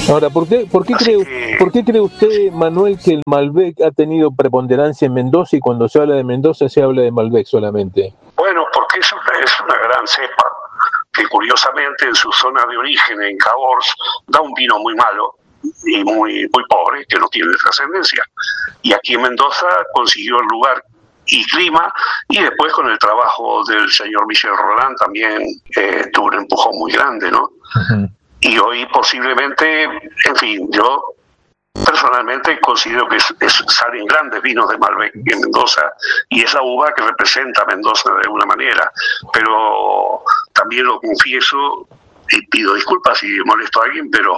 Ahora, ¿por qué cree usted, Manuel, que el Malbec ha tenido preponderancia en Mendoza y cuando se habla de Mendoza se habla de Malbec solamente? Bueno, porque es una gran cepa que curiosamente en su zona de origen, en Cahors, da un vino muy malo y muy pobre, que no tiene trascendencia. Y aquí en Mendoza consiguió el lugar y clima, y después con el trabajo del señor Michel Roland también tuvo un empujón muy grande, ¿no? Uh-huh. Y hoy posiblemente, en fin, yo personalmente considero que salen grandes vinos de Malbec en Mendoza, y es la uva que representa a Mendoza de alguna manera, pero también lo confieso y pido disculpas si molesto a alguien, pero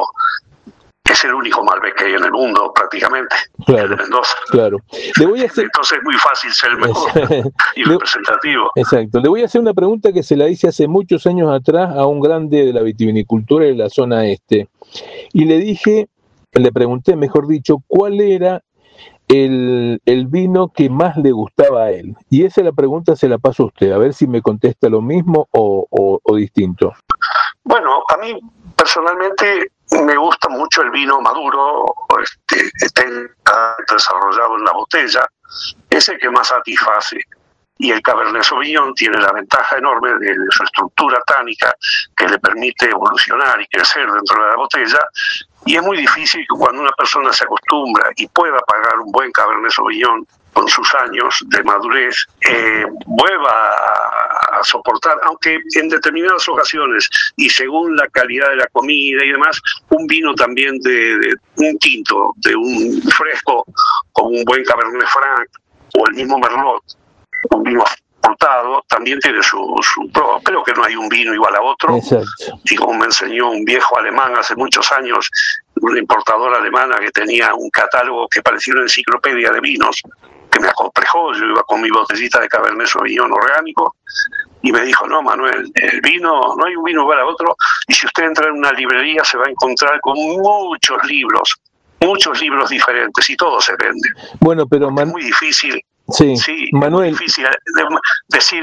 es el único Malbec que hay en el mundo prácticamente, claro, de Mendoza. Claro. Entonces es muy fácil ser el mejor y representativo. Exacto. Le voy a hacer una pregunta que se la hice hace muchos años atrás a un grande de la vitivinicultura de la zona este. Y le pregunté, mejor dicho, cuál era el vino que más le gustaba a él. Y esa la pregunta se la paso a usted, a ver si me contesta lo mismo o distinto. Bueno, a mí personalmente me gusta mucho el vino maduro, está desarrollado en la botella, es el que más satisface. Y el Cabernet Sauvignon tiene la ventaja enorme de su estructura tánica que le permite evolucionar y crecer dentro de la botella. Y es muy difícil que cuando una persona se acostumbra y pueda pagar un buen Cabernet Sauvignon con sus años de madurez, vuelva a soportar, aunque en determinadas ocasiones y según la calidad de la comida y demás, un vino también de un tinto, de un fresco, como un buen Cabernet Franc o el mismo Merlot, un vino frutado, también tiene su pro. Creo que no hay un vino igual a otro. Exacto. Y como me enseñó un viejo alemán hace muchos años, una importadora alemana que tenía un catálogo que parecía una enciclopedia de vinos, que me acomplejó. Yo iba con mi botellita de Cabernet Sauvignon orgánico y me dijo, no, Manuel, el vino, no hay un vino igual a otro, y si usted entra en una librería se va a encontrar con muchos libros diferentes y todo se vende. Bueno, pero es muy difícil. Sí, Manuel. Es difícil decir,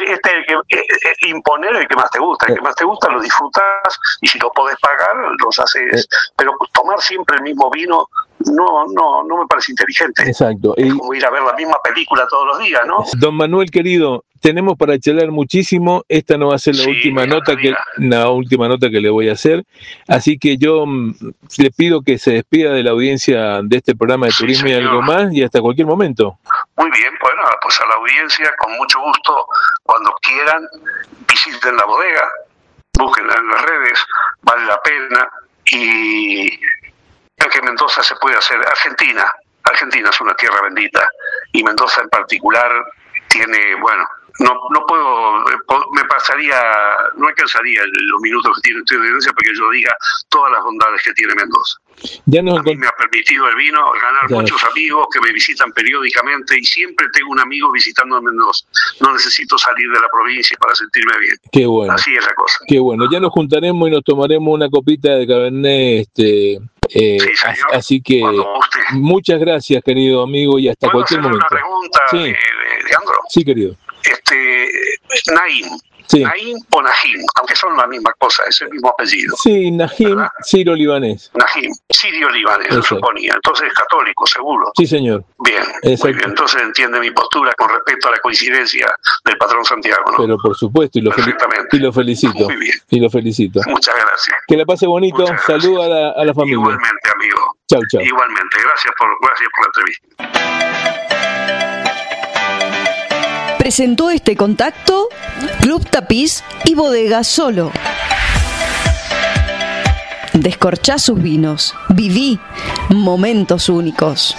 imponer el que más te gusta. El que más te gusta lo disfrutas y si lo podés pagar, los haces. Pero tomar siempre el mismo vino no me parece inteligente. Exacto. Es como ir a ver la misma película todos los días, ¿no? Don Manuel, querido, tenemos para charlar muchísimo. Esta no va a ser la última nota que le voy a hacer. Así que yo le pido que se despida de la audiencia de este programa de Turismo y Algo Más, y hasta cualquier momento. Muy bien, bueno, pues a la audiencia, con mucho gusto, cuando quieran, visiten la bodega, búsquenla en las redes, vale la pena, y que Mendoza se puede hacer. Argentina es una tierra bendita, y Mendoza en particular tiene, bueno, no puedo, me pasaría, no alcanzaría los minutos que tiene usted de audiencia porque yo diga todas las bondades que tiene Mendoza. A mí me ha permitido el vino ganar muchos amigos que me visitan periódicamente, y siempre tengo un amigo visitando a Mendoza. No necesito salir de la provincia para sentirme bien. Qué bueno. Así es la cosa. Qué bueno. Ya nos juntaremos y nos tomaremos una copita de Cabernet. Sí, señor. Así que muchas gracias, querido amigo, y hasta cualquier momento. ¿Puedo hacer una pregunta, Leandro? Sí, querido. Naim. Sí. Naim o Najim, aunque son la misma cosa, es el mismo apellido. Sí, Najim, sirio-libanés. Najim, sirio-libanés, lo suponía. Entonces es católico, seguro. Sí, señor. Bien, muy bien. Entonces entiende mi postura con respecto a la coincidencia del patrón Santiago, ¿no? Pero por supuesto, y lo felicito. Muy bien. Y lo felicito. Muchas gracias. Que la pase bonito. Saludos a la familia. Igualmente, amigo. Chau, chau. Igualmente. Gracias por la entrevista. Presentó este contacto Club Tapiz y Bodega Solo. Descorchá sus vinos. Viví momentos únicos.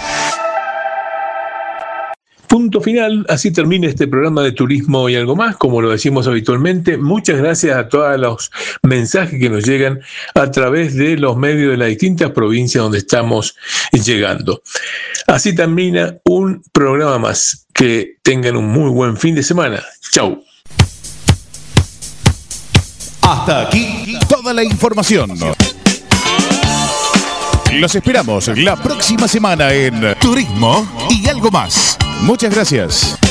Punto final, así termina este programa de Turismo y Algo Más, como lo decimos habitualmente. Muchas gracias a todos los mensajes que nos llegan a través de los medios de las distintas provincias donde estamos llegando. Así termina un programa más. Que tengan un muy buen fin de semana. Chau. Hasta aquí toda la información. Los esperamos la próxima semana en Turismo y Algo Más. Muchas gracias.